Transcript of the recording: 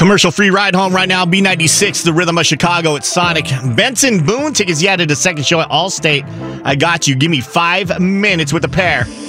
Commercial-free ride home right now. B96, the rhythm of Chicago. It's Sonic. Benson Boone tickets you added a second show at Allstate. I got you. Give me 5 minutes with a pair.